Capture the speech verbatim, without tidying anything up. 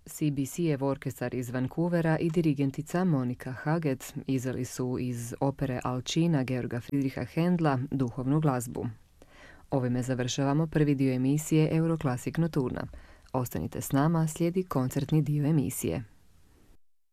C B C-ev orkestar iz Vancouvera i dirigentica Monika Haget izveli su iz opere Alcina Georga Friedricha Händla duhovnu glazbu. Ovime završavamo prvi dio emisije Euroclassic Nocturna. Ostanite s nama, slijedi koncertni dio emisije.